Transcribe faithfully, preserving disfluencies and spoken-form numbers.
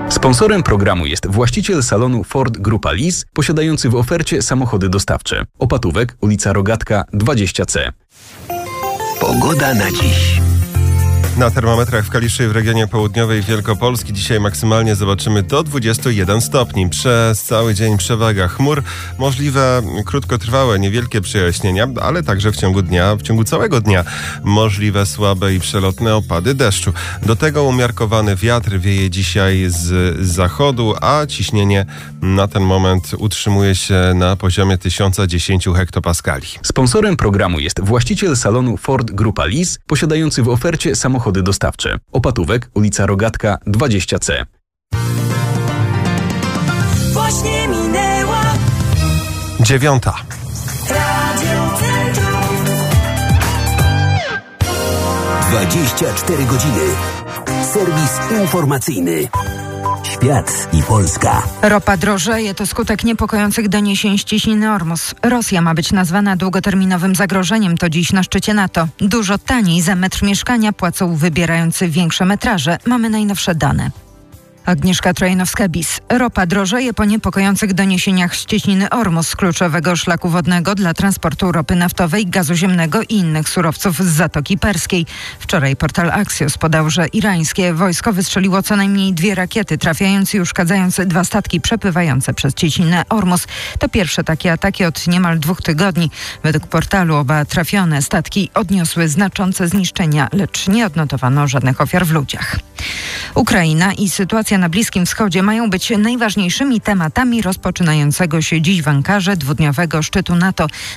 Sponsorem programu jest właściciel salonu Ford Grupa Lis, posiadający w ofercie samochody dostawcze. Opatówek, ulica Rogatka dwadzieścia C. Pogoda na dziś. Na termometrach w Kaliszy w regionie południowej Wielkopolski dzisiaj maksymalnie zobaczymy do dwudziestu jeden stopni. Przez cały dzień przewaga chmur, możliwe krótkotrwałe, niewielkie przejaśnienia, ale także w ciągu dnia, w ciągu całego dnia możliwe słabe i przelotne opady deszczu. Do tego umiarkowany wiatr wieje dzisiaj z zachodu, a ciśnienie na ten moment utrzymuje się na poziomie tysiąc dziesięć hektopaskali. Sponsorem programu jest właściciel salonu Ford Grupa Lis, posiadający w ofercie samochody dostawcze. Opatówek, ulica Rogatka dwadzieścia C. Właśnie minęła Dziewiąta. Radio Centrum. dwadzieścia cztery godziny. Serwis informacyjny. Świat i Polska. Ropa drożeje to skutek niepokojących doniesień z cieśniny Ormus. Rosja ma być nazwana długoterminowym zagrożeniem, to dziś na szczycie NATO. Dużo taniej za metr mieszkania płacą wybierający większe metraże. Mamy najnowsze dane. Agnieszka Trojanowska-Bis. Ropa drożeje po niepokojących doniesieniach z cieśniny Ormus, kluczowego szlaku wodnego dla transportu ropy naftowej, gazu ziemnego i innych surowców z Zatoki Perskiej. Wczoraj portal Axios podał, że irańskie wojsko wystrzeliło co najmniej dwie rakiety, trafiając i uszkadzając dwa statki przepływające przez cieśninę Ormus. To pierwsze takie ataki od niemal dwóch tygodni. Według portalu oba trafione statki odniosły znaczące zniszczenia, lecz nie odnotowano żadnych ofiar w ludziach. Ukraina i sytuacja na Bliskim Wschodzie mają być najważniejszymi tematami rozpoczynającego się dziś w Ankarze dwudniowego szczytu NATO.